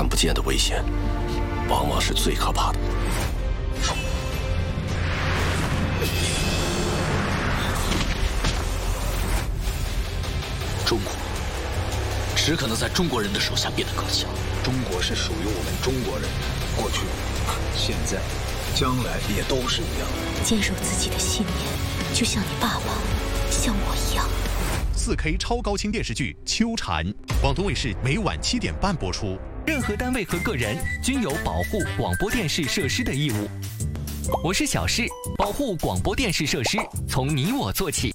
看不见的危险，往往是最可怕的。 中国只可能在中国人的手下变得更强。 中国是属于我们中国人，过去、现在、将来也都是一样。 坚守自己的信念，就像你爸爸，像我一样。 4K 超高清电视剧《秋蝉》，广东卫视每晚7点半播出。 任何单位和个人均有保护广播电视设施的义务。我是小事，保护广播电视设施从你我做起。